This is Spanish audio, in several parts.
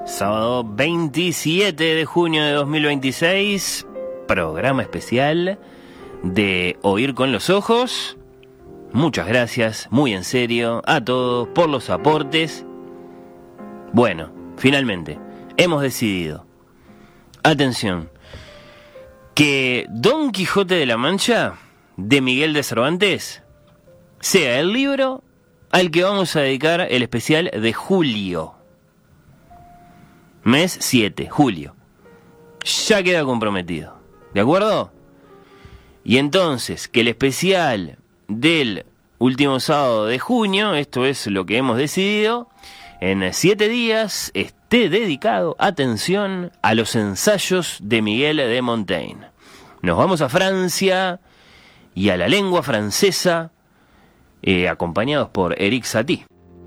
Sábado 27 de junio de 2026, programa especial de Oír con los Ojos. Muchas gracias, muy en serio, a todos por los aportes. Bueno, finalmente, hemos decidido, atención, que Don Quijote de la Mancha, de Miguel de Cervantes, sea el libro al que vamos a dedicar el especial de julio. Mes 7, julio. Ya queda comprometido. ¿De acuerdo? Y entonces, que el especial del último sábado de junio, esto es lo que hemos decidido, en 7 días esté dedicado, atención, a los ensayos de Miguel de Montaigne. Nos vamos a Francia y a la lengua francesa, acompañados por Eric Satie.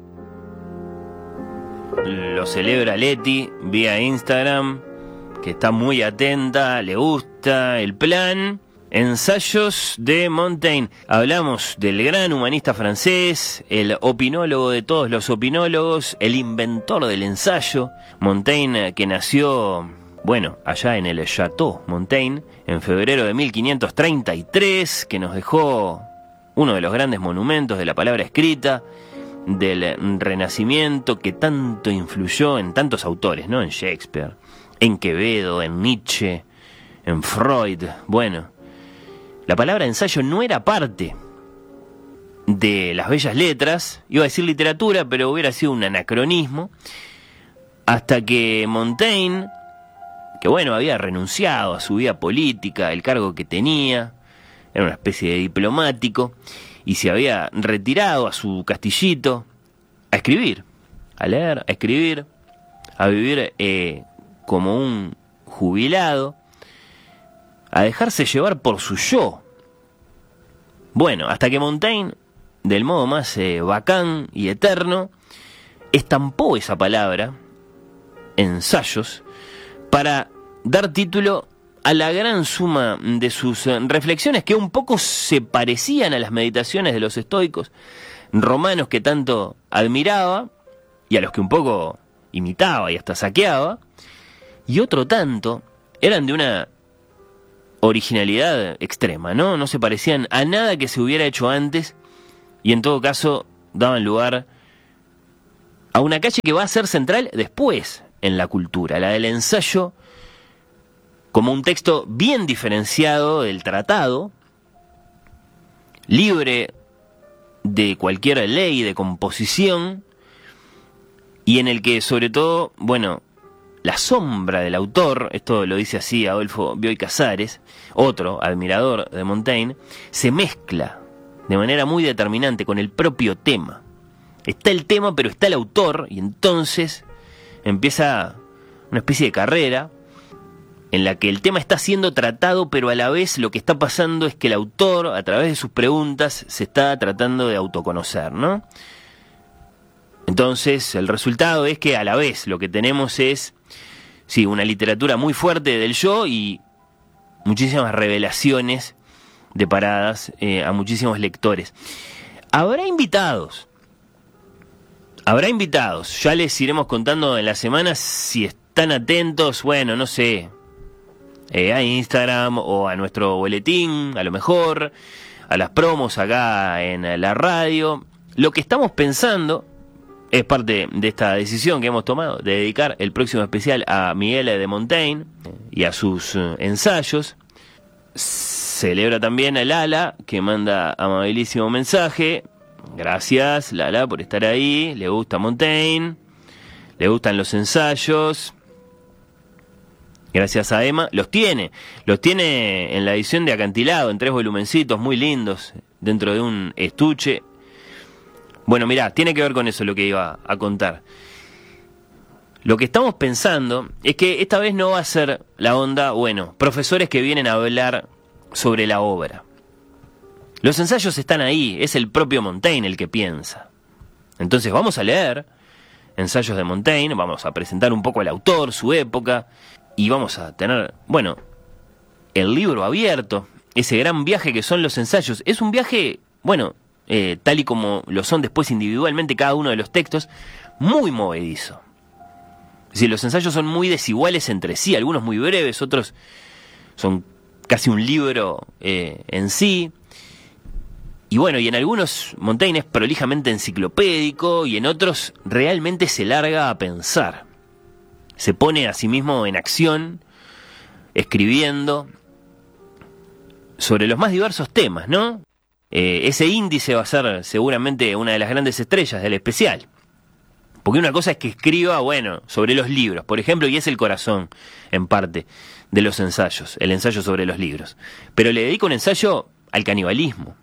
Lo celebra Leti vía Instagram, que está muy atenta, le gusta el plan. Ensayos de Montaigne. Hablamos del gran humanista francés, el opinólogo de todos los opinólogos, el inventor del ensayo. Montaigne, que nació, bueno, allá en el Château Montaigne, en febrero de 1533, que nos dejó uno de los grandes monumentos de la palabra escrita, del Renacimiento, que tanto influyó en tantos autores, ¿no? En Shakespeare, en Quevedo, en Nietzsche, en Freud. Bueno, la palabra ensayo no era parte de las bellas letras, iba a decir literatura, pero hubiera sido un anacronismo, hasta que Montaigne, que bueno, había renunciado a su vida política, el cargo que tenía, era una especie de diplomático, y se había retirado a su castillito a escribir, a leer, a escribir, a vivir como un jubilado, a dejarse llevar por su yo. Bueno, hasta que Montaigne, del modo más bacán y eterno, estampó esa palabra, ensayos, para dar título a la gran suma de sus reflexiones, que un poco se parecían a las meditaciones de los estoicos romanos que tanto admiraba y a los que un poco imitaba y hasta saqueaba, y otro tanto eran de una originalidad extrema, ¿no? No se parecían a nada que se hubiera hecho antes, y en todo caso daban lugar a una calle que va a ser central después en la cultura, la del ensayo, como un texto bien diferenciado del tratado, libre de cualquier ley de composición, y en el que sobre todo, bueno, la sombra del autor, esto lo dice así Adolfo Bioy Casares, otro admirador de Montaigne, se mezcla de manera muy determinante con el propio tema. Está el tema, pero está el autor, y entonces empieza una especie de carrera en la que el tema está siendo tratado, pero a la vez lo que está pasando es que el autor, a través de sus preguntas, se está tratando de autoconocer, ¿no? Entonces, el resultado es que a la vez lo que tenemos es, sí, una literatura muy fuerte del yo y muchísimas revelaciones deparadas a muchísimos lectores. Habrá invitados, ya les iremos contando en la semana si están atentos, bueno, no sé, a Instagram o a nuestro boletín, a lo mejor, a las promos acá en la radio. Lo que estamos pensando es parte de esta decisión que hemos tomado de dedicar el próximo especial a Miguel de Montaigne y a sus ensayos. Celebra también a Lala, que manda amabilísimo mensaje. Gracias, Lala, por estar ahí. Le gusta Montaigne, le gustan los ensayos. Gracias a Emma. Los tiene en la edición de Acantilado, en 3 volumencitos muy lindos, dentro de un estuche. Bueno, mirá, tiene que ver con eso lo que iba a contar. Lo que estamos pensando es que esta vez no va a ser la onda, bueno, profesores que vienen a hablar sobre la obra. Los ensayos están ahí, es el propio Montaigne el que piensa. Entonces vamos a leer ensayos de Montaigne, vamos a presentar un poco al autor, su época, y vamos a tener, bueno, el libro abierto, ese gran viaje que son los ensayos. Es un viaje, bueno, tal y como lo son después individualmente cada uno de los textos, muy movedizo. Es decir, los ensayos son muy desiguales entre sí, algunos muy breves, otros son casi un libro en sí. Y bueno, y en algunos Montaigne es prolijamente enciclopédico y en otros realmente se larga a pensar. Se pone a sí mismo en acción, escribiendo sobre los más diversos temas, ¿no? Ese índice va a ser seguramente una de las grandes estrellas del especial. Porque una cosa es que escriba, bueno, sobre los libros, por ejemplo, y es el corazón, en parte, de los ensayos, el ensayo sobre los libros. Pero le dedica un ensayo al canibalismo.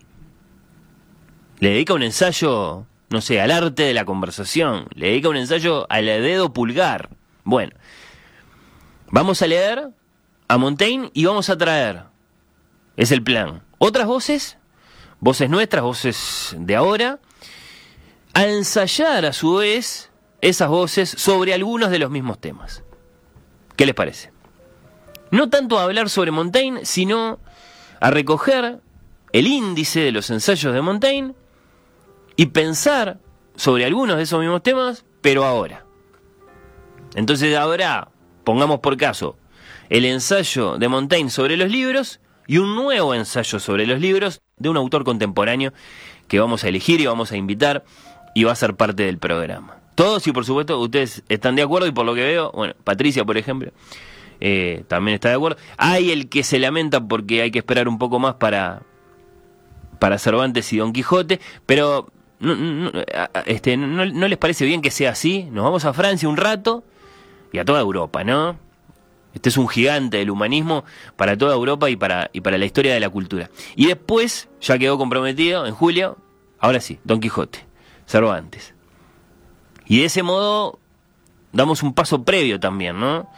Le dedica un ensayo, no sé, al arte de la conversación. Le dedica un ensayo al dedo pulgar. Bueno, vamos a leer a Montaigne y vamos a traer, es el plan, otras voces nuestras, voces de ahora, a ensayar a su vez esas voces sobre algunos de los mismos temas. ¿Qué les parece? No tanto a hablar sobre Montaigne, sino a recoger el índice de los ensayos de Montaigne y pensar sobre algunos de esos mismos temas, pero ahora. Entonces ahora, pongamos por caso, el ensayo de Montaigne sobre los libros y un nuevo ensayo sobre los libros de un autor contemporáneo que vamos a elegir y vamos a invitar y va a ser parte del programa. Todos, y por supuesto ustedes están de acuerdo, y por lo que veo, bueno, Patricia por ejemplo, también está de acuerdo. Hay el que se lamenta porque hay que esperar un poco más para Cervantes y Don Quijote, pero no les parece bien que sea así. Nos vamos a Francia un rato y a toda Europa, ¿no? Este es un gigante del humanismo para toda Europa y para la historia de la cultura. Y después, ya quedó comprometido en julio, ahora sí, Don Quijote, Cervantes. Y de ese modo damos un paso previo también, ¿no?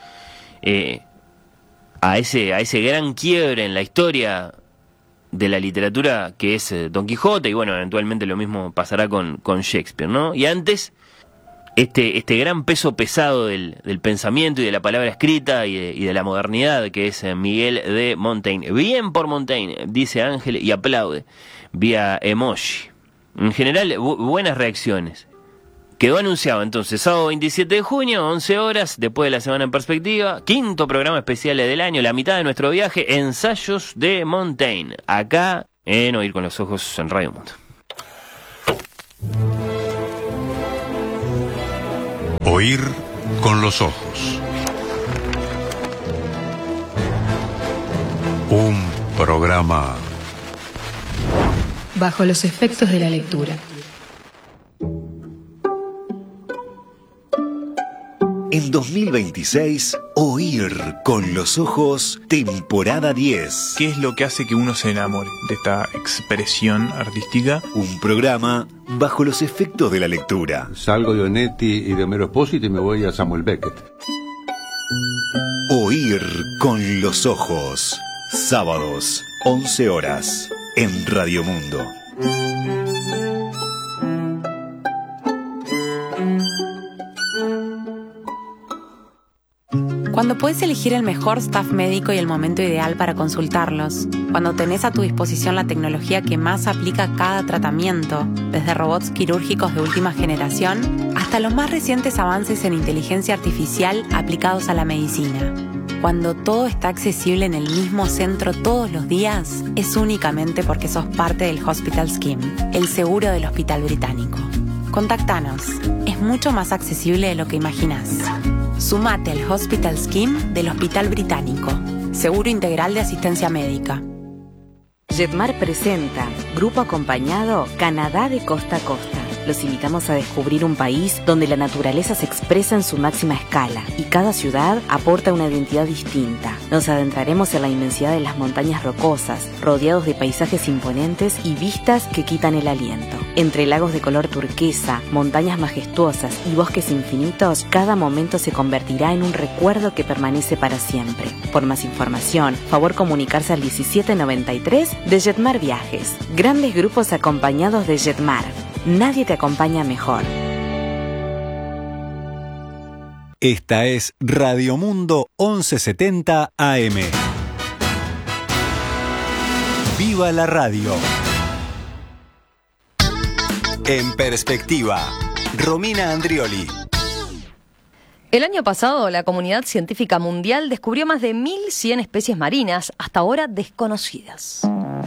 A ese gran quiebre en la historia de la literatura que es Don Quijote, y bueno, eventualmente lo mismo pasará con Shakespeare, ¿no? Y antes, este gran peso pesado del pensamiento y de la palabra escrita y de la modernidad, que es Miguel de Montaigne. Bien por Montaigne, dice Ángel y aplaude vía emoji. En general, buenas reacciones. Quedó anunciado entonces, sábado 27 de junio, 11 horas, después de la Semana en Perspectiva, quinto programa especial del año, la mitad de nuestro viaje, Ensayos de Montaigne, acá en Oír con los Ojos en Radio Mundo. Oír con los ojos. Un programa bajo los efectos de la lectura. En 2026, Oír con los Ojos, temporada 10. ¿Qué es lo que hace que uno se enamore de esta expresión artística? Un programa bajo los efectos de la lectura. Salgo de Onetti y de Homero Espósito y me voy a Samuel Beckett. Oír con los Ojos. Sábados, 11 horas, en Radio Mundo. Cuando puedes elegir el mejor staff médico y el momento ideal para consultarlos. Cuando tenés a tu disposición la tecnología que más aplica a cada tratamiento, desde robots quirúrgicos de última generación hasta los más recientes avances en inteligencia artificial aplicados a la medicina. Cuando todo está accesible en el mismo centro todos los días, es únicamente porque sos parte del Hospital Scheme, el seguro del Hospital Británico. Contactanos. Es mucho más accesible de lo que imaginás. Sumate al Hospital Scheme del Hospital Británico. Seguro integral de asistencia médica. Jetmar presenta Grupo Acompañado Canadá de Costa a Costa. Los invitamos a descubrir un país donde la naturaleza se expresa en su máxima escala y cada ciudad aporta una identidad distinta. Nos adentraremos en la inmensidad de las montañas rocosas, rodeados de paisajes imponentes y vistas que quitan el aliento. Entre lagos de color turquesa, montañas majestuosas y bosques infinitos, cada momento se convertirá en un recuerdo que permanece para siempre. Por más información, favor comunicarse al 1793 de Jetmar Viajes. Grandes grupos acompañados de Jetmar. Nadie te acompaña mejor. Esta es Radio Mundo 1170 AM. ¡Viva la radio! En Perspectiva, Romina Andrioli. El año pasado, la comunidad científica mundial descubrió más de 1.100 especies marinas, hasta ahora desconocidas.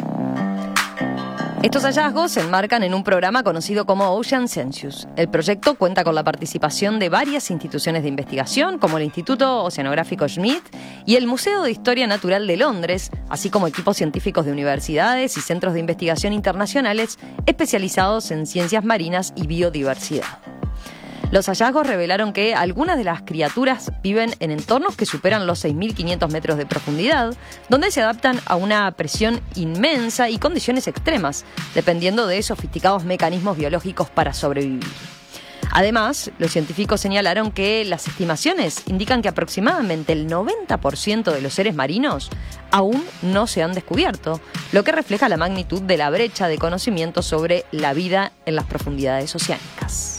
Estos hallazgos se enmarcan en un programa conocido como Ocean Census. El proyecto cuenta con la participación de varias instituciones de investigación, como el Instituto Oceanográfico Schmidt y el Museo de Historia Natural de Londres, así como equipos científicos de universidades y centros de investigación internacionales especializados en ciencias marinas y biodiversidad. Los hallazgos revelaron que algunas de las criaturas viven en entornos que superan los 6.500 metros de profundidad, donde se adaptan a una presión inmensa y condiciones extremas, dependiendo de sofisticados mecanismos biológicos para sobrevivir. Además, los científicos señalaron que las estimaciones indican que aproximadamente el 90% de los seres marinos aún no se han descubierto, lo que refleja la magnitud de la brecha de conocimiento sobre la vida en las profundidades oceánicas.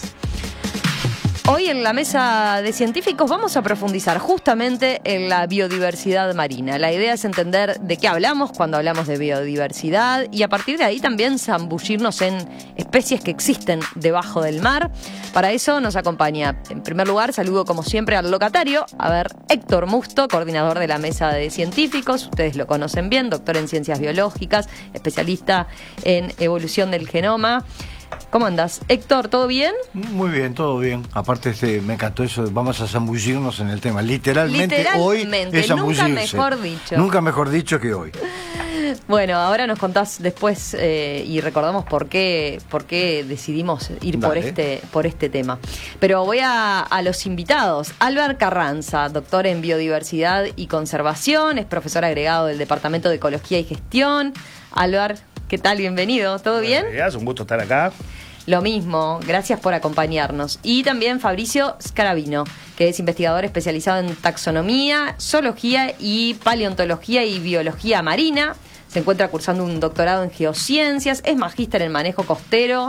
Hoy en la mesa de científicos vamos a profundizar justamente en la biodiversidad marina. La idea es entender de qué hablamos cuando hablamos de biodiversidad y a partir de ahí también zambullirnos en especies que existen debajo del mar. Para eso nos acompaña, en primer lugar, saludo como siempre al locatario, Héctor Musto, coordinador de la mesa de científicos. Ustedes lo conocen bien, doctor en ciencias biológicas, especialista en evolución del genoma. ¿Cómo andás? Héctor, ¿todo bien? Muy bien, todo bien. Aparte me encantó eso, vamos a zambullirnos en el tema. Literalmente hoy es zambullirse. Nunca mejor dicho. Nunca mejor dicho que hoy. Bueno, ahora nos contás después y recordamos por qué decidimos ir por este tema. Pero voy a los invitados. Álvar Carranza, doctor en biodiversidad y conservación, es profesor agregado del Departamento de Ecología y Gestión. Álvar, ¿qué tal? Bienvenido, ¿todo bien? Es un gusto estar acá. Lo mismo, gracias por acompañarnos. Y también Fabricio Scarabino, que es investigador especializado en taxonomía, zoología y paleontología y biología marina. Se encuentra cursando un doctorado en geociencias, es magíster en manejo costero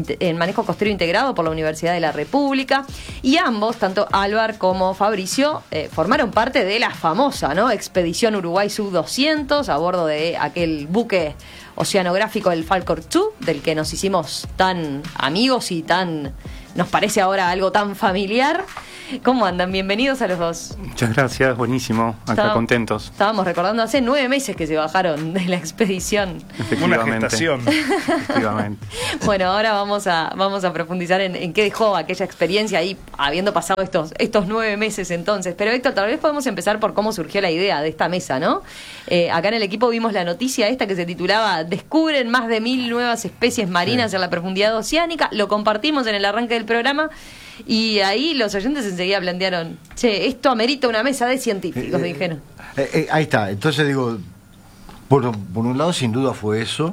integrado por la Universidad de la República. Y ambos, tanto Álvar como Fabricio, formaron parte de la famosa, ¿no?, Expedición Uruguay Sub-200 a bordo de aquel buque oceanográfico, el Falcor 2, del que nos hicimos tan amigos y nos parece ahora algo tan familiar. ¿Cómo andan? Bienvenidos a los dos. Muchas gracias, buenísimo, contentos. Estábamos recordando hace 9 meses que se bajaron de la expedición. Una gestación. Efectivamente. Bueno, ahora vamos a profundizar en qué dejó aquella experiencia ahí, habiendo pasado estos 9 meses entonces. Pero Héctor, tal vez podemos empezar por cómo surgió la idea de esta mesa, ¿no? Acá en el equipo vimos la noticia esta que se titulaba "Descubren más de 1.000 nuevas especies marinas en la profundidad oceánica". Lo compartimos en el arranque del programa. Y ahí los oyentes enseguida plantearon, esto amerita una mesa de científicos, dijeron. Ahí está, entonces digo, por un lado sin duda fue eso,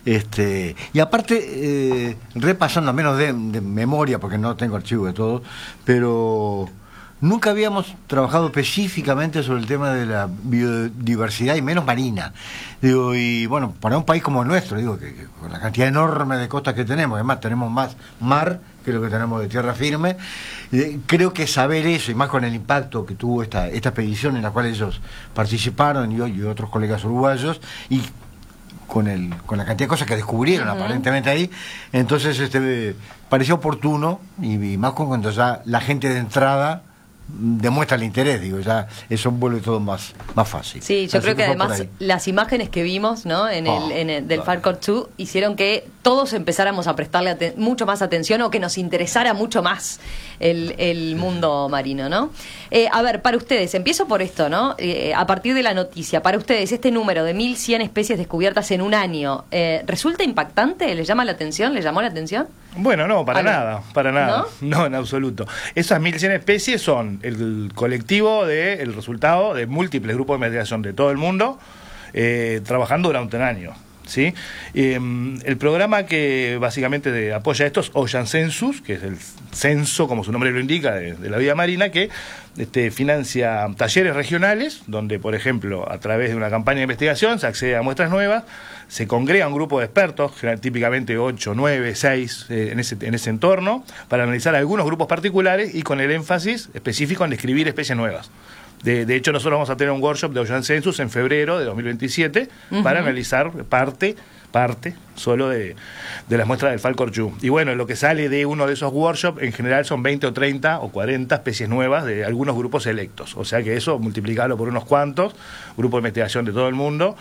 y aparte, repasando a menos de memoria, porque no tengo archivo de todo, pero nunca habíamos trabajado específicamente sobre el tema de la biodiversidad y menos marina. Digo, y bueno, para un país como el nuestro, digo, que con la cantidad enorme de costas que tenemos, además tenemos más mar que lo que tenemos de tierra firme, creo que saber eso, y más con el impacto que tuvo esta expedición en la cual ellos participaron y otros colegas uruguayos, y con la cantidad de cosas que descubrieron aparentemente ahí, entonces pareció oportuno, y más cuando ya la gente de entrada demuestra el interés, digo, ya eso vuelve todo más fácil. Sí, yo creo que además las imágenes que vimos, ¿no?, del Falcor 2 hicieron que todos empezáramos a prestarle mucho más atención, o que nos interesara mucho más el mundo marino, ¿no? A ver, para ustedes, empiezo por esto, ¿no? A partir de la noticia, para ustedes, este número de 1.100 especies descubiertas en un año, ¿resulta impactante? ¿Les llama la atención? ¿Les llamó la atención? Bueno, no, para nada. No, en absoluto. Esas 1.100 especies son el colectivo el resultado de múltiples grupos de investigación de todo el mundo, trabajando durante un año, ¿sí? El programa que básicamente apoya esto es Ocean Census, que es el censo, como su nombre lo indica, de la vida marina, que financia talleres regionales, donde, por ejemplo, a través de una campaña de investigación se accede a muestras nuevas, se congrega un grupo de expertos, típicamente 8, 9, 6 en ese entorno, para analizar algunos grupos particulares y con el énfasis específico en describir especies nuevas. De hecho, nosotros vamos a tener un workshop de Ocean Census en febrero de 2027 para analizar parte parte solo de las muestras del Falcorchu. Y bueno, lo que sale de uno de esos workshops en general son 20 o 30 o 40 especies nuevas de algunos grupos selectos. O sea que eso multiplicarlo por unos cuantos, grupos de investigación de todo el mundo,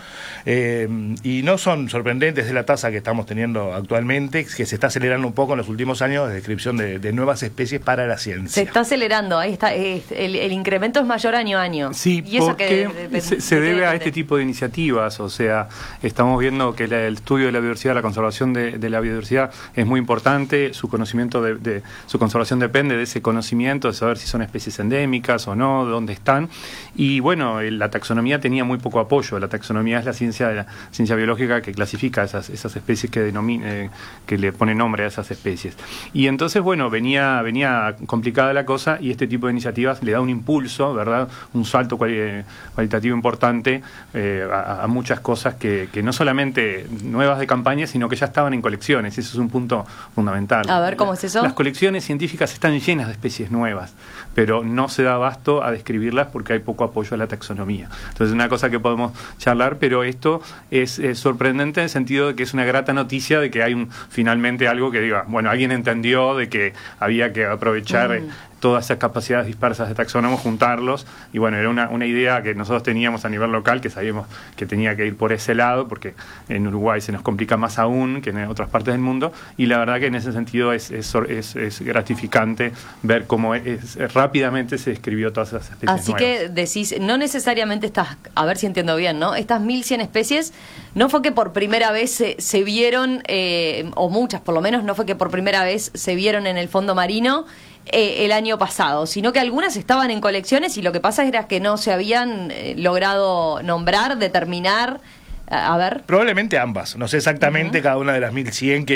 y no son sorprendentes de la tasa que estamos teniendo actualmente, que se está acelerando un poco en los últimos años de descripción de nuevas especies para la ciencia. Se está acelerando, ahí está, el incremento es mayor año a año. Sí, ¿Y eso porque se debe a este tipo de iniciativas. O sea, estamos viendo que el estudio de la biodiversidad, la conservación de la biodiversidad es muy importante. Su conocimiento de su conservación depende de ese conocimiento, de saber si son especies endémicas o no, de dónde están. Y bueno, la taxonomía tenía muy poco apoyo. La taxonomía es la ciencia biológica que clasifica esas especies, que le pone nombre a esas especies. Y entonces, bueno, venía complicada la cosa, y este tipo de iniciativas le da un impulso, ¿verdad? Un salto cualitativo importante a muchas cosas que no solamente nuevas de campaña, sino que ya estaban en colecciones. Eso es un punto fundamental. A ver, ¿cómo es eso? Las colecciones científicas están llenas de especies nuevas, pero no se da abasto a describirlas porque hay poco apoyo a la taxonomía. Entonces, una cosa que podemos charlar, pero esto es sorprendente en el sentido de que es una grata noticia de que hay finalmente algo que diga, bueno, alguien entendió de que había que aprovechar todas esas capacidades dispersas de taxónomos, juntarlos, y bueno, era una idea que nosotros teníamos a nivel local, que sabíamos que tenía que ir por ese lado, porque en Uruguay se nos complica más aún que en otras partes del mundo, y la verdad que en ese sentido es gratificante ver cómo rápidamente se describió todas esas especies Así nuevas. que decís, no necesariamente a ver si entiendo bien, ¿no? Estas 1100 especies, no fue que por primera vez se vieron, o muchas por lo menos, no fue que por primera vez se vieron en el fondo marino el año pasado, sino que algunas estaban en colecciones y lo que pasa era que no se habían logrado nombrar, determinar. A ver. Probablemente ambas. No sé exactamente cada una de las 1100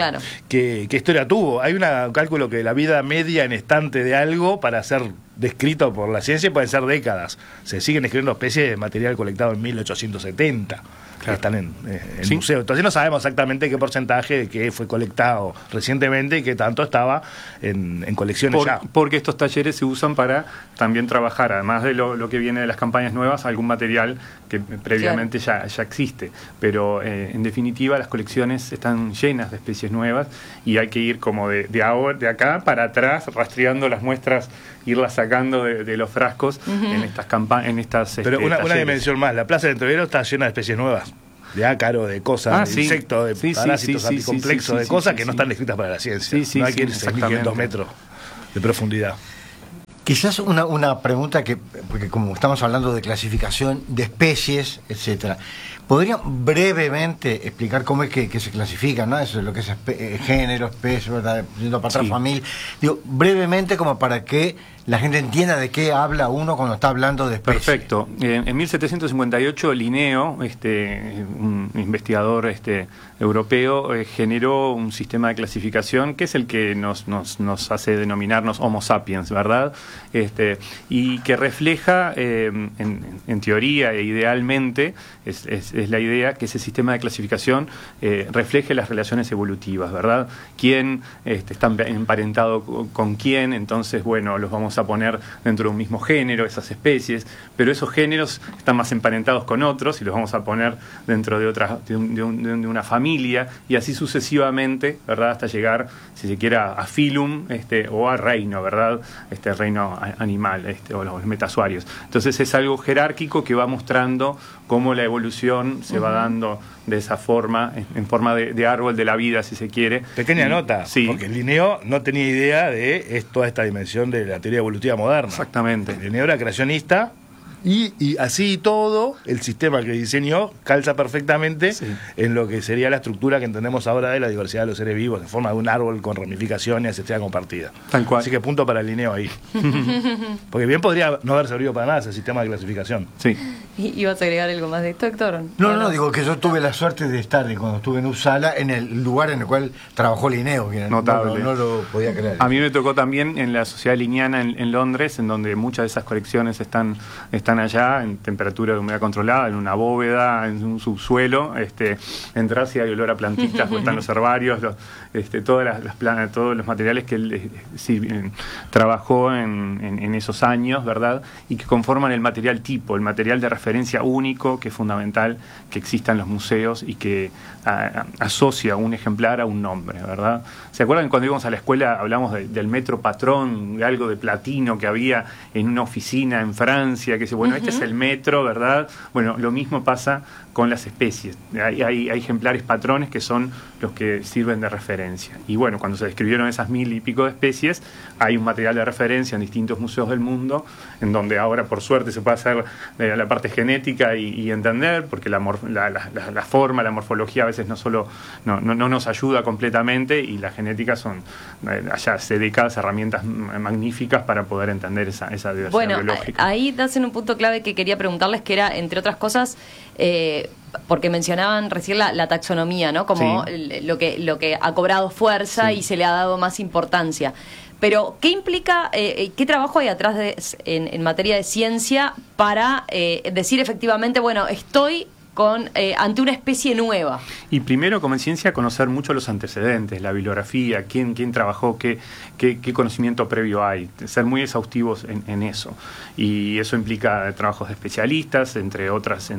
qué historia tuvo. Hay un cálculo que la vida media en estante de algo para ser descrito por la ciencia pueden ser décadas. Se siguen escribiendo especies de material colectado en 1870. Que están en ¿Sí? museo. Entonces no sabemos exactamente qué porcentaje de qué fue colectado recientemente y qué tanto estaba en colecciones ya. Porque estos talleres se usan para también trabajar, además de lo que viene de las campañas nuevas, algún material que previamente ya existe. Pero en definitiva las colecciones están llenas de especies nuevas y hay que ir como de acá para atrás, rastreando las muestras, irlas sacando de los frascos en estas campañas. Pero una dimensión más, la Plaza del Entrevero está llena de especies nuevas. De ácaro, de cosas, de insectos, de parásitos anticomplexos, de cosas que no están descritas para la ciencia. No hay que ir 6.500 metros de profundidad. Quizás una pregunta porque como estamos hablando de clasificación de especies, etcétera, ¿podrían brevemente explicar cómo es que se clasifican, ¿no? Eso es lo que es género, especie, ¿verdad? Yendo para atrás, familia. Digo, brevemente, como para que la gente entienda de qué habla uno cuando está hablando de especies. Perfecto. En 1758 Linneo, un investigador europeo, generó un sistema de clasificación que es el que nos hace denominarnos Homo sapiens, ¿verdad? Y que refleja, en teoría e idealmente, es la idea que ese sistema de clasificación refleje las relaciones evolutivas, ¿verdad? ¿Quién está emparentado con quién? Entonces, bueno, los vamos a poner dentro de un mismo género, esas especies, pero esos géneros están más emparentados con otros y los vamos a poner dentro de una familia, y así sucesivamente, ¿verdad? Hasta llegar, si se quiere, a filum o a reino, ¿verdad? Reino animal, o los metasuarios. Entonces es algo jerárquico que va mostrando cómo la evolución se va dando de esa forma, en forma de árbol de la vida, si se quiere. Pequeña nota, porque Linneo no tenía idea de toda esta dimensión de la teoría evolutiva moderna. Exactamente. Linneo era creacionista y así todo, el sistema que diseñó calza perfectamente en lo que sería la estructura que entendemos ahora de la diversidad de los seres vivos, en forma de un árbol con ramificaciones, etcétera, compartida. Tal cual. Así que punto para Linneo ahí. Porque bien podría no haber servido para nada ese sistema de clasificación. Sí. ¿Ibas a agregar algo más de esto, Héctor? No, digo que yo tuve la suerte de estar, cuando estuve en Uppsala, en el lugar en el cual trabajó Linneo, que notable. No lo podía creer. A mí me tocó también en la Sociedad Linneana en Londres, en donde muchas de esas colecciones están están allá en temperatura de humedad controlada, en una bóveda, en un subsuelo, entrar si hay olor a plantitas, o están los herbarios, todos los materiales que él trabajó en esos años, ¿verdad? Y que conforman el material tipo, el material de referencia único, que es fundamental que exista en los museos y que asocia un ejemplar a un nombre, ¿verdad? ¿Se acuerdan cuando íbamos a la escuela hablamos del metro patrón, de algo de platino que había en una oficina en Francia, que dice, bueno, este es el metro, ¿verdad? Bueno, lo mismo pasa con las especies. Hay ejemplares patrones que son los que sirven de referencia. Y bueno, cuando se describieron esas 1000 y pico de especies, hay un material de referencia en distintos museos del mundo, en donde ahora, por suerte, se puede hacer la parte genética y entender, porque la forma, la morfología a veces no nos ayuda completamente, y la genética son, allá hace décadas, herramientas magníficas para poder entender esa diversidad biológica. Ahí das en un punto clave que quería preguntarles, que era, entre otras cosas, porque mencionaban recién la taxonomía, ¿no? Como lo que ha cobrado fuerza y se le ha dado más importancia. Pero, ¿qué implica, qué trabajo hay atrás en materia de ciencia para decir efectivamente, bueno, estoy ante una especie nueva? Y primero, como en ciencia, conocer mucho los antecedentes, la bibliografía, quién trabajó, qué conocimiento previo hay, ser muy exhaustivos en eso. Y eso implica trabajos de especialistas, entre otras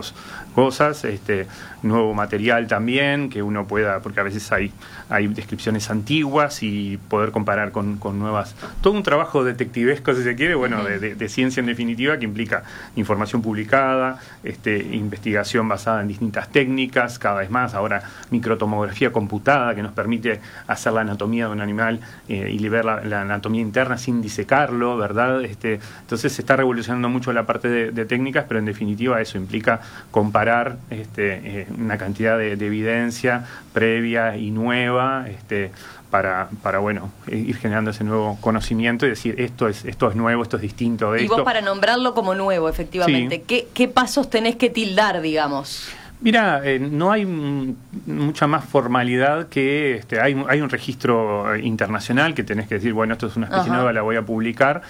cosas, nuevo material también, que uno pueda, porque a veces hay descripciones antiguas, y poder comparar con nuevas. Todo un trabajo detectivesco, si se quiere, bueno, de ciencia en definitiva, que implica información publicada, investigación basada en distintas técnicas, cada vez más, ahora microtomografía computada, que nos permite hacer la anatomía de un animal y ver la anatomía interna sin disecarlo, ¿verdad? Entonces se está revolucionando mucho la parte de técnicas, pero en definitiva eso implica comparar una cantidad de evidencia previa y nueva, para bueno, ir generando ese nuevo conocimiento y decir, esto es nuevo, esto es distinto de esto. Y vos, para nombrarlo como nuevo, efectivamente, sí. ¿Qué pasos tenés que tildar, digamos? Mira, no hay mucha más formalidad que hay un registro internacional que tenés que decir, bueno, esto es una especie nueva, la voy a publicar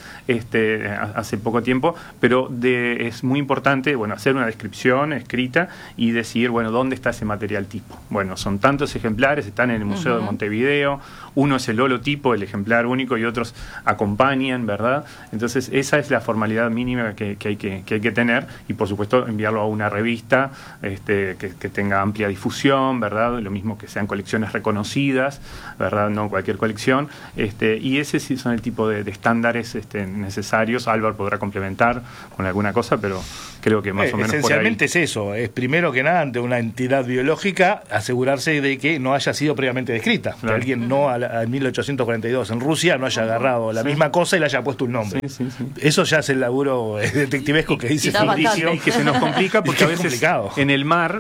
hace poco tiempo, pero es muy importante, bueno, hacer una descripción escrita y decir, bueno, ¿dónde está ese material tipo? Bueno, son tantos ejemplares, están en el Museo de Montevideo, uno es el holotipo, el ejemplar único, y otros acompañan, ¿verdad? Entonces esa es la formalidad mínima que hay que tener, y por supuesto enviarlo a una revista que tenga amplia difusión, ¿verdad? Lo mismo que sean colecciones reconocidas, ¿verdad? No cualquier colección, y ese sí son el tipo de estándares necesarios. Álvaro podrá complementar con alguna cosa, pero creo que más o menos esencialmente por ahí. Es eso, es primero que nada, ante una entidad biológica, asegurarse de que no haya sido previamente descrita, claro. Que alguien en 1842 en Rusia no haya agarrado la misma cosa y le haya puesto un nombre. Sí. Eso ya es el laburo detectivesco que dice y que se nos complica porque a veces en el mar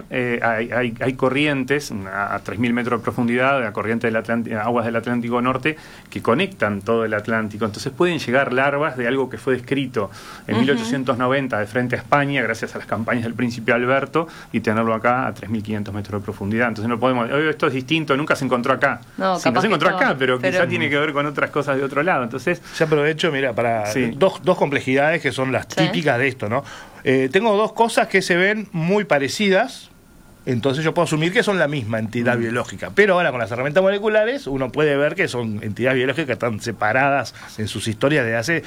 hay corrientes a 3.000 metros de profundidad, la corriente aguas del Atlántico Norte, que conectan todo el Atlántico. Entonces pueden llegar larvas de algo que fue descrito en 1890 de frente a España, gracias a las campañas del príncipe Alberto, y tenerlo acá a 3.500 metros de profundidad. Entonces no podemos, esto es distinto, nunca se encontró acá. No se encontró acá, pero quizá tiene que ver con otras cosas de otro lado. Entonces, ya aprovecho, mira, para dos complejidades que son las típicas de esto, ¿no? Tengo dos cosas que se ven muy parecidas, entonces yo puedo asumir que son la misma entidad biológica, pero ahora con las herramientas moleculares uno puede ver que son entidades biológicas que están separadas en sus historias de hace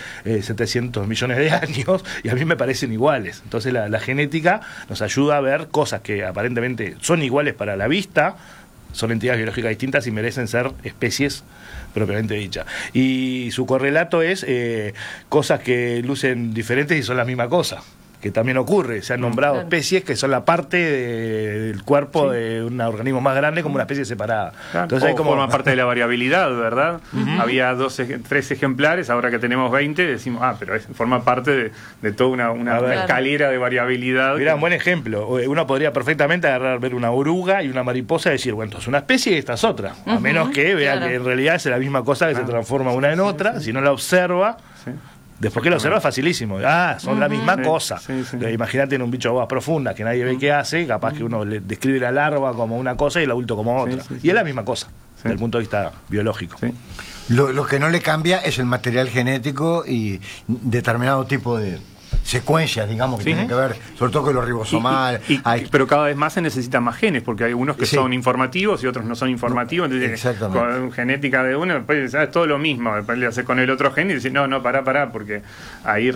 700 millones de años, y a mí me parecen iguales. Entonces la genética nos ayuda a ver cosas que aparentemente son iguales para la vista, son entidades biológicas distintas y merecen ser especies propiamente dichas. Y su correlato es cosas que lucen diferentes y son la misma cosa, que también ocurre. Se han nombrado especies que son la parte del cuerpo de un organismo más grande como una especie separada. Claro. Entonces hay como forma parte de la variabilidad, ¿verdad? Había 3 ejemplares, ahora que tenemos 20 decimos, pero forma parte de toda una escalera de variabilidad. Mira, un buen ejemplo. Uno podría perfectamente ver una oruga y una mariposa y decir, bueno, esto es una especie y esta es otra. A menos que vea que en realidad es la misma cosa que se transforma una en otra. Si no la observa... Después que lo observa, facilísimo. Son la misma cosa. Imagínate en un bicho de aguas profundas que nadie ve qué hace, capaz que uno le describe la larva como una cosa y el adulto como otra. Y es la misma cosa, desde el punto de vista biológico. Lo que no le cambia es el material genético y determinado tipo de secuencias, digamos, que tienen que ver, sobre todo con lo ribosomal. Pero cada vez más se necesitan más genes, porque hay unos que son informativos y otros no son informativos. Entonces, con genética de uno, después es todo lo mismo. Después le hace con el otro gen y dice, no, pará, porque ahí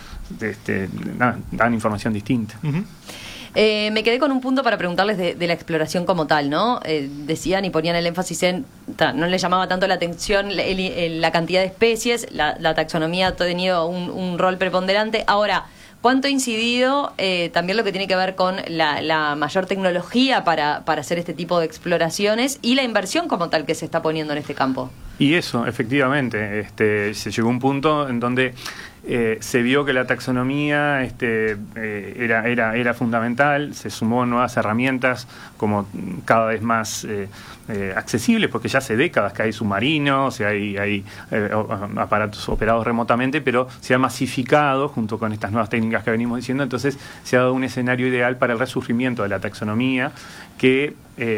dan información distinta. Me quedé con un punto para preguntarles de la exploración como tal, ¿no? Decían y ponían el énfasis en, no les llamaba tanto la atención la cantidad de especies, la taxonomía ha tenido un rol preponderante. Ahora, ¿cuánto ha incidido también lo que tiene que ver con la mayor tecnología para hacer este tipo de exploraciones y la inversión como tal que se está poniendo en este campo? Y eso, efectivamente, se llegó a un punto en donde se vio que la taxonomía era fundamental, se sumó nuevas herramientas como cada vez más accesibles, porque ya hace décadas que hay submarinos, hay aparatos operados remotamente, pero se ha masificado junto con estas nuevas técnicas que venimos diciendo. Entonces se ha dado un escenario ideal para el resurgimiento de la taxonomía, que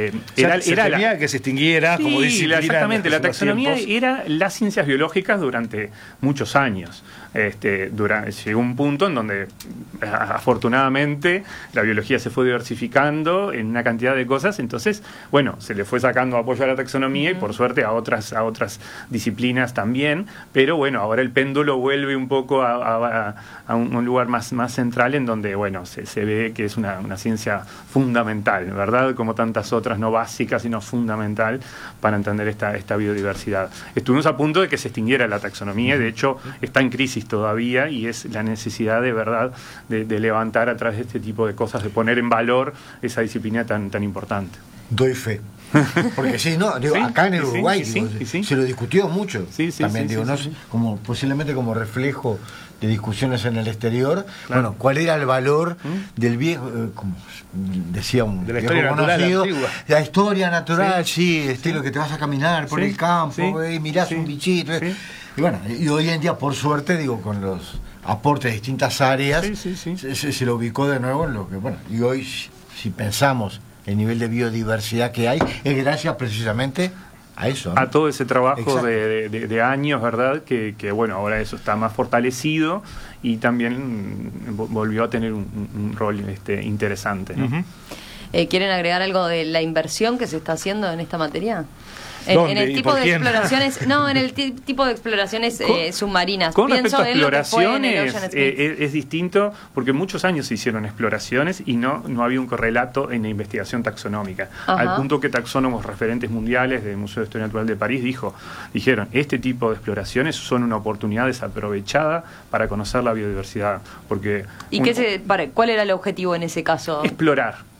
era que se extinguiera, sí, como disciplina. Exactamente, la taxonomía era las ciencias biológicas durante muchos años. Llegó un punto en donde afortunadamente la biología se fue diversificando en una cantidad de cosas, entonces se le fue sacando apoyo a la taxonomía y por suerte a otras disciplinas también, pero ahora el péndulo vuelve un poco a un lugar más central, en donde se ve que es una ciencia fundamental, ¿verdad? Como tantas otras, no básicas sino fundamental para entender esta biodiversidad. Estuvimos a punto de que se extinguiera la taxonomía, de hecho está en crisis todavía, y es la necesidad de verdad de levantar a través de este tipo de cosas, de poner en valor esa disciplina tan importante. Doy fe. Porque acá en el Uruguay se lo discutió mucho. Como posiblemente como reflejo de discusiones en el exterior, cuál era el valor del viejo, como decía un de la viejo historia conocido, natural, la historia natural, estilo que te vas a caminar por el campo, y mirás un bichito. Y hoy en día, por suerte, con los aportes de distintas áreas, se lo ubicó de nuevo en lo que, y hoy, si pensamos el nivel de biodiversidad que hay, es gracias precisamente a eso, ¿no? A todo ese trabajo de años, ¿verdad? Que ahora eso está más fortalecido y también volvió a tener un rol interesante, ¿no? ¿Quieren agregar algo de la inversión que se está haciendo en esta materia? En el tipo de exploraciones, tipo de exploraciones submarinas. Con respecto a exploraciones, es distinto, porque muchos años se hicieron exploraciones y no había un correlato en la investigación taxonómica. Al punto que taxónomos referentes mundiales del Museo de Historia Natural de París dijeron, este tipo de exploraciones son una oportunidad desaprovechada para conocer la biodiversidad. Porque ¿cuál era el objetivo en ese caso? Explorar,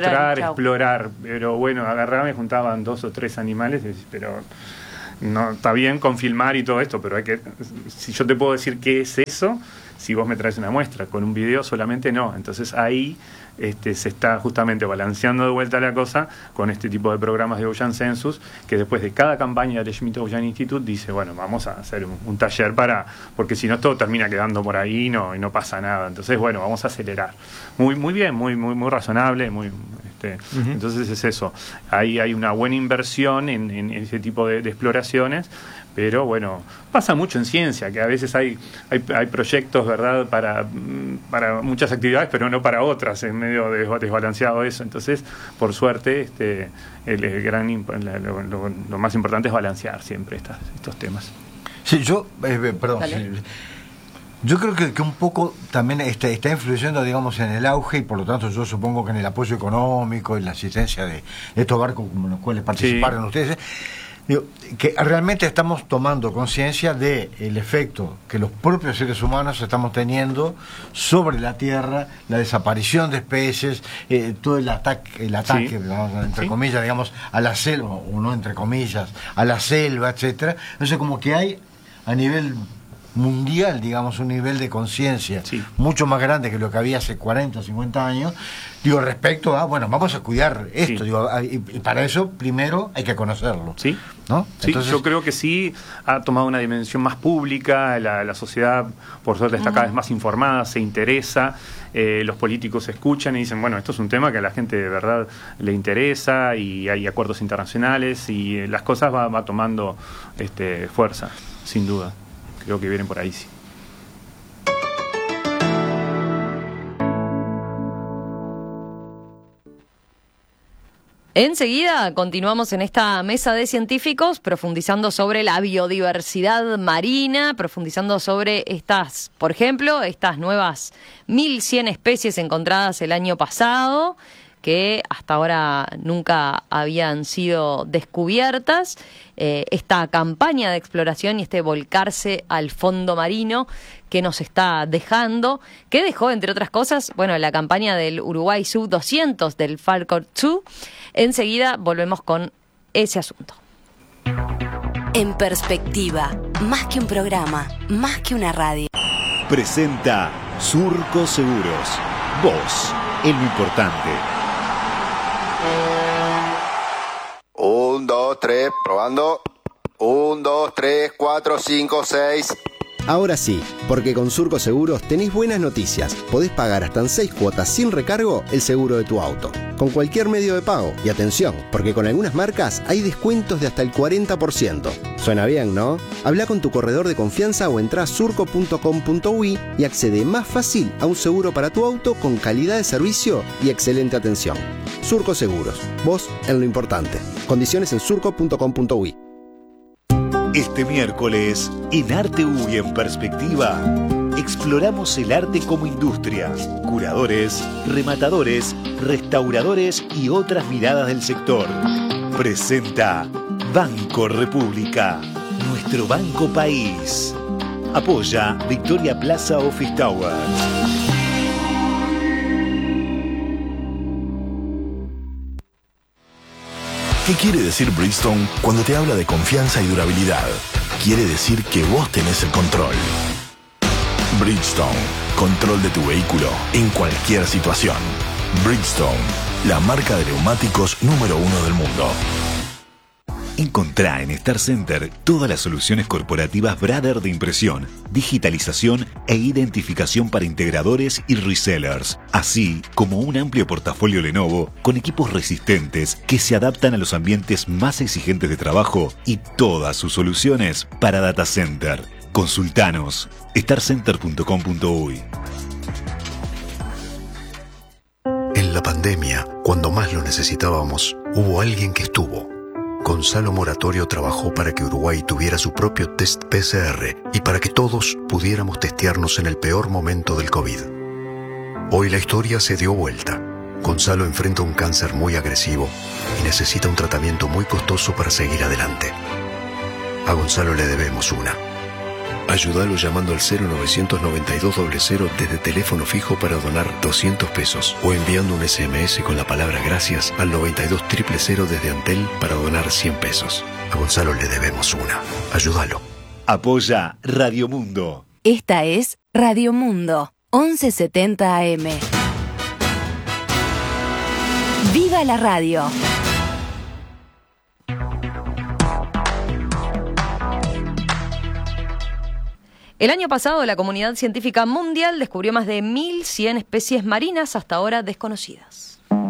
pero agarraban y juntaban 2 o 3 animales, pero no está bien con filmar y todo esto, pero si yo te puedo decir qué es eso, si vos me traes una muestra, con un video solamente no. Entonces ahí se está justamente balanceando de vuelta la cosa con este tipo de programas de Ocean Census, que después de cada campaña del Schmidt Ocean Institute dice, vamos a hacer un taller porque si no todo termina quedando por ahí y no pasa nada. Entonces vamos a acelerar. Muy bien, muy razonable, entonces es eso. Ahí hay una buena inversión en ese tipo de exploraciones. Pero pasa mucho en ciencia, que a veces hay proyectos, ¿verdad?, para muchas actividades, pero no para otras, es medio desbalanceado eso. Entonces, por suerte, lo más importante es balancear siempre estos temas. Sí, yo creo que un poco también está influyendo, digamos, en el auge, y por lo tanto yo supongo que en el apoyo económico y la asistencia de estos barcos como los cuales participaron ustedes, que realmente estamos tomando conciencia del efecto que los propios seres humanos estamos teniendo sobre la Tierra, la desaparición de especies, todo el ataque entre comillas, digamos, a la selva, o no entre comillas, a la selva, etcétera. Entonces, como que hay a nivel mundial, digamos, un nivel de conciencia mucho más grande que lo que había hace 40 o 50 años, respecto a, vamos a cuidar esto, y para eso primero hay que conocerlo. ¿No? Entonces, yo creo que sí ha tomado una dimensión más pública, la sociedad por suerte está cada vez más informada, se interesa, los políticos escuchan y dicen, esto es un tema que a la gente de verdad le interesa, y hay acuerdos internacionales y las cosas va tomando fuerza, sin duda. Creo que vienen por ahí, sí. Enseguida continuamos en esta mesa de científicos profundizando sobre la biodiversidad marina, profundizando sobre estas, por ejemplo, estas nuevas 1.100 especies encontradas el año pasado, que hasta ahora nunca habían sido descubiertas, esta campaña de exploración y este volcarse al fondo marino que nos está dejando, que dejó, entre otras cosas, bueno, la campaña del Uruguay Sub-200 del Falcon 2. Enseguida volvemos con ese asunto. En perspectiva, más que un programa, más que una radio. Presenta Surco Seguros. Vos, es lo importante. 1, 2, 3, probando. 1, 2, 3, 4, 5, 6. Ahora sí, porque con Surco Seguros tenés buenas noticias. Podés pagar hasta en 6 cuotas sin recargo el seguro de tu auto, con cualquier medio de pago. Y atención, porque con algunas marcas hay descuentos de hasta el 40%. Suena bien, ¿no? Habla con tu corredor de confianza o entrá a surco.com.uy y accede más fácil a un seguro para tu auto con calidad de servicio y excelente atención. Surco Seguros, vos en lo importante. Condiciones en surco.com.uy. Este miércoles, en Arte y en Perspectiva, exploramos el arte como industria, curadores, rematadores, restauradores y otras miradas del sector. Presenta Banco República, nuestro banco país. Apoya Victoria Plaza Office Tower. ¿Qué quiere decir Bridgestone cuando te habla de confianza y durabilidad? Quiere decir que vos tenés el control. Bridgestone, control de tu vehículo en cualquier situación. Bridgestone, la marca de neumáticos número 1 del mundo. Encontrá en Star Center todas las soluciones corporativas Brother de impresión, digitalización e identificación para integradores y resellers, así como un amplio portafolio Lenovo con equipos resistentes que se adaptan a los ambientes más exigentes de trabajo y todas sus soluciones para data center. Consultanos starcenter.com.uy. En la pandemia, cuando más lo necesitábamos, hubo alguien que estuvo. Gonzalo Moratorio trabajó para que Uruguay tuviera su propio test PCR y para que todos pudiéramos testearnos en el peor momento del COVID. Hoy la historia se dio vuelta. Gonzalo enfrenta un cáncer muy agresivo y necesita un tratamiento muy costoso para seguir adelante. A Gonzalo le debemos una. Ayúdalo llamando al 099200 desde teléfono fijo para donar 200 pesos o enviando un SMS con la palabra gracias al 92000 desde Antel para donar 100 pesos. A Gonzalo le debemos una. Ayúdalo. Apoya Radio Mundo. Esta es Radio Mundo, 1170 AM. ¡Viva la radio! El año pasado, la comunidad científica mundial descubrió más de 1.100 especies marinas hasta ahora desconocidas.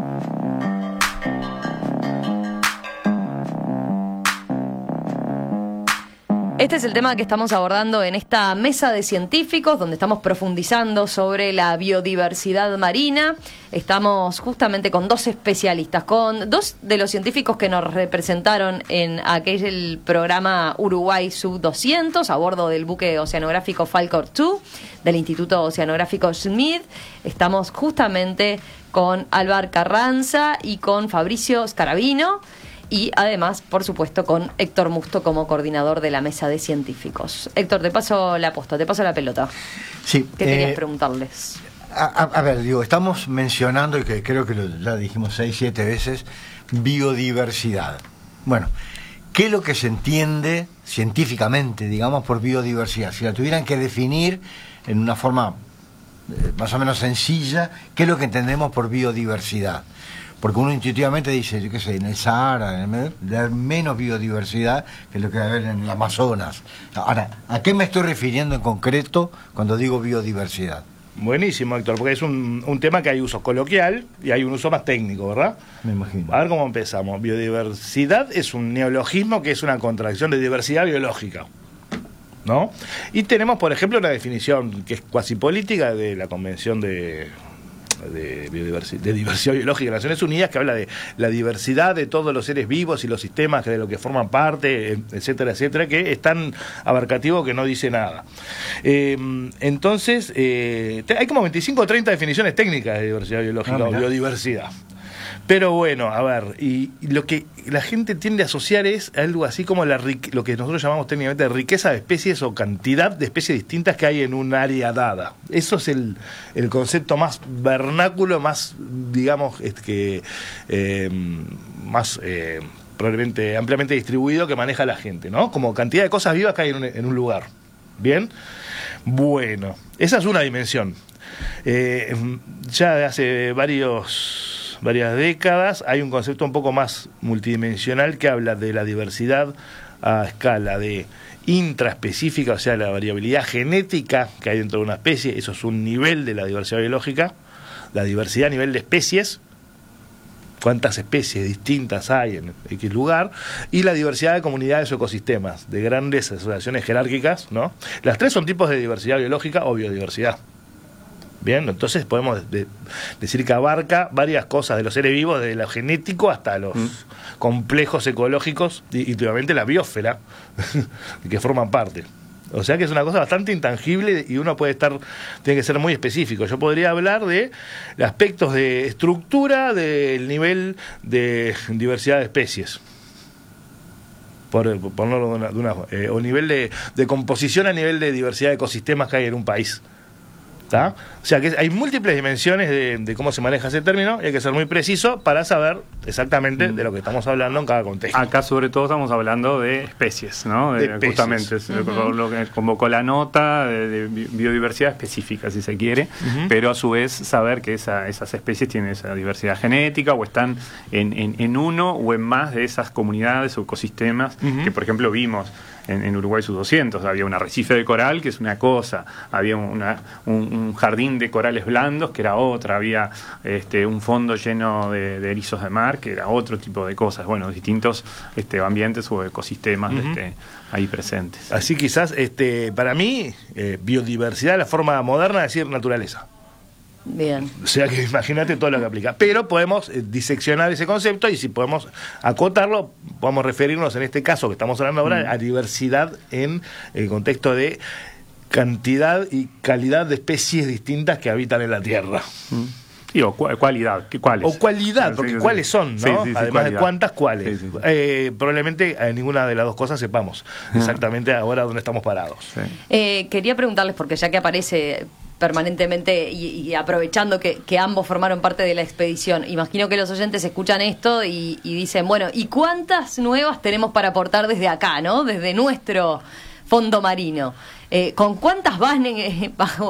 Este es el tema que estamos abordando en esta mesa de científicos, donde estamos profundizando sobre la biodiversidad marina. Estamos justamente con dos especialistas, con dos de los científicos que nos representaron en aquel programa Uruguay Sub-200, a bordo del buque oceanográfico Falcon 2, del Instituto Oceanográfico Schmidt. Estamos justamente con Álvaro Carranza y con Fabricio Scarabino. Y además, por supuesto, con Héctor Musto como coordinador de la mesa de científicos. Héctor, te paso la posta, te paso la pelota. Sí. ¿Qué querías preguntarles? A ver, digo, estamos mencionando, y que creo que ya dijimos 6, 7 veces, biodiversidad. Bueno, ¿qué es lo que se entiende científicamente, digamos, por biodiversidad? Si la tuvieran que definir en una forma más o menos sencilla, ¿qué es lo que entendemos por biodiversidad? Porque uno intuitivamente dice, yo qué sé, en el Sahara, hay menos biodiversidad que lo que va a haber en el Amazonas. Ahora, ¿a qué me estoy refiriendo en concreto cuando digo biodiversidad? Buenísimo, Héctor, porque es un tema que hay uso coloquial y hay un uso más técnico, ¿verdad? Me imagino. A ver cómo empezamos. Biodiversidad es un neologismo que es una contracción de diversidad biológica, ¿no? Y tenemos, por ejemplo, una definición que es cuasi política de la Convención de diversidad biológica de Naciones Unidas, que habla de la diversidad de todos los seres vivos y los sistemas de lo que forman parte, etcétera, etcétera, que es tan abarcativo que no dice nada. Entonces, hay como 25 o 30 definiciones técnicas de diversidad biológica o biodiversidad. Pero bueno, a ver, y lo que la gente tiende a asociar es algo así como lo que nosotros llamamos técnicamente riqueza de especies o cantidad de especies distintas que hay en un área dada. Eso es el concepto más vernáculo, más, digamos, más probablemente ampliamente distribuido que maneja la gente, ¿no? Como cantidad de cosas vivas que hay en un lugar. ¿Bien? Bueno, esa es una dimensión. Ya de hace varias décadas hay un concepto un poco más multidimensional que habla de la diversidad a escala de intraespecífica, o sea, la variabilidad genética que hay dentro de una especie. Eso es un nivel de la diversidad biológica. La diversidad a nivel de especies, cuántas especies distintas hay en X lugar, y la diversidad de comunidades o ecosistemas, de grandes asociaciones jerárquicas, ¿no? Las tres son tipos de diversidad biológica o biodiversidad. Bien, entonces podemos decir que abarca varias cosas de los seres vivos, desde lo genético hasta los complejos ecológicos y obviamente la biosfera que forman parte. O sea que es una cosa bastante intangible y uno tiene que ser muy específico. Yo podría hablar de aspectos de estructura del nivel de diversidad de especies. Por ponerlo o nivel de composición a nivel de diversidad de ecosistemas que hay en un país. ¿Tá? O sea que hay múltiples dimensiones de cómo se maneja ese término y hay que ser muy preciso para saber exactamente de lo que estamos hablando en cada contexto. Acá sobre todo estamos hablando de especies, ¿no? De especies. Justamente, lo que convocó la nota de biodiversidad específica, si se quiere, pero a su vez saber que esas especies tienen esa diversidad genética o están en uno o en más de esas comunidades o ecosistemas que, por ejemplo, vimos en Uruguay Sub-200. Había un arrecife de coral, que es una cosa, había un jardín de corales blandos, que era otra, había un fondo lleno de erizos de mar, que era otro tipo de cosas. Bueno, distintos ambientes o ecosistemas ahí presentes. Así quizás, para mí, biodiversidad es la forma moderna de decir naturaleza. Bien. O sea que imagínate todo lo que aplica. Pero podemos diseccionar ese concepto y si podemos acotarlo, podemos referirnos en este caso que estamos hablando ahora a diversidad en el contexto de cantidad y calidad de especies distintas que habitan en la Tierra. Sí, o cualidad. ¿Cuáles? O cualidad, porque cuáles son, ¿no? Sí, además cualidad. de cuántas, cuáles. Sí. Probablemente ninguna de las dos cosas sepamos exactamente ahora dónde estamos parados. Quería preguntarles, porque ya que aparece permanentemente y aprovechando que ambos formaron parte de la expedición, imagino que los oyentes escuchan esto y dicen, bueno, ¿y cuántas nuevas tenemos para aportar desde acá, ¿no? Desde nuestro fondo marino. ¿Con cuántas van